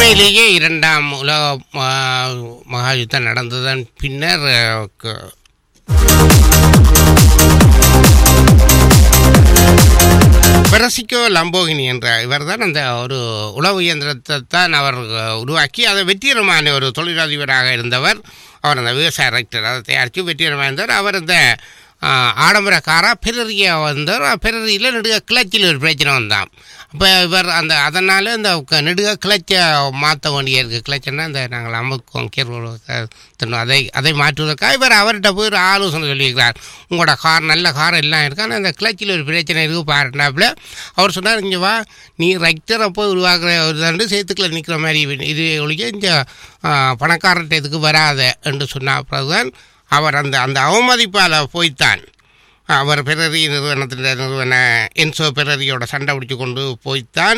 உண்மையிலேயே இரண்டாம் உலக மகாயுத்தம் நடந்ததன் பின்னர் பெரசிகோ லம்போகினி என்ற இவர் தான் அந்த ஒரு உளவு இயந்திரத்தை தான் அவர் உருவாக்கி அதை வெற்றிகரமான ஒரு தொழிலதிபராக இருந்தவர். அவர் அந்த விவசாய ரெக்டர் அதை தயாரித்து வெற்றிகரமாக இருந்தவர். அவர் இந்த ஆடம்பர காராக பெரிய வந்தார். பெரியில் நெடுக கிளச்சில் ஒரு பிரச்சனை வந்தான். அப்போ இவர் அதனால் இந்த நெடுக கிளச்சை மாற்ற வேண்டிய இருக்குது. கிளச்சுன்னா இந்த நாங்கள் அமுக்குவோம் அதை மாற்றுவதற்காக இவர் அவர்கிட்ட போய் ஒரு ஆலோசனை சொல்லியிருக்கிறார். உங்களோட கார் நல்ல கார் எல்லாம் இருக்கு, ஆனால் அந்த கிளச்சில் ஒரு பிரச்சனை இருக்குது பாருண்டாப்புல. அவர் சொன்னார், இங்கே வா, நீ ரெக்டரை போய் உருவாக்குற ஒரு தண்டு சேத்துக்களை நிற்கிற மாதிரி இது ஒழிய இந்த பணக்காரர்கிட்ட இதுக்கு வராத என்று சொன்ன பிறகுதான் அவர் அந்த அவமதிப்பால் போய்த்தான் அவர் பெரரி நிறுவன என்சோ பெரரியோட சண்டை பிடிச்சி கொண்டு போய்த்தான்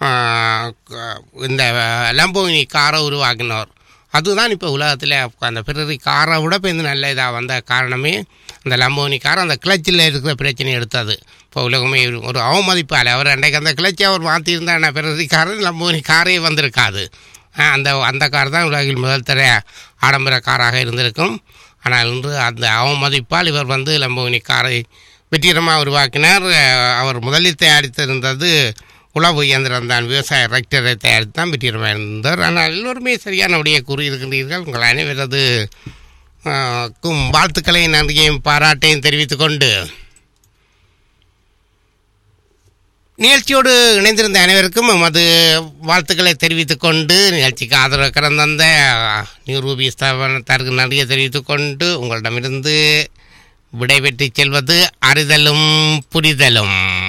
இந்த லம்போகினி காரை உருவாக்கினவர். அதுதான் இப்போ உலகத்தில் அந்த பெரரி காரை விட இப்போ நல்ல இதாக வந்த காரணமே அந்த லம்போகினி காரை அந்த கிளச்சில் இருக்கிற பிரச்சனை எடுத்தது. இப்போ உலகமே ஒரு அவமதிப்பால் அவர் அன்றைக்கு அந்த கிளச்சி அவர் மாற்றியிருந்தால் பெரரி காரை லம்போகினி காரே வந்திருக்காது. அந்த கார் தான் உலகில் முதல் தர ஆடம்பர காராக இருந்திருக்கும். ஆனால் இன்று அந்த அவமதிப்பால் இவர் லம்போகினி காரை வெற்றிகரமாக உருவாக்கினார். அவர் முதலில் தயாரித்திருந்தது உளவு இயந்திரம் தான், விவசாய டிராக்டரை தயாரித்து தான் வெற்றிகரமாக இருந்தார். ஆனால் எல்லோருமே சரியானபடியே கூறியிருக்கின்றீர்கள். உங்கள் அனைவரதுக்கும் வாழ்த்துக்களையும் நன்றியையும் பாராட்டையும் தெரிவித்துக் கொண்டு நிகழ்ச்சியோடு இணைந்திருந்த அனைவருக்கும் எமது வாழ்த்துக்களை தெரிவித்துக் கொண்டு நிகழ்ச்சிக்கு ஆதரவு கறந்த நியூ ரூபி ஸ்தாபனத்தாருக்கு நன்றியை தெரிவித்துக் கொண்டு உங்களிடமிருந்து விடைபெற்று செல்வது அறிதலும் புரிதலும்.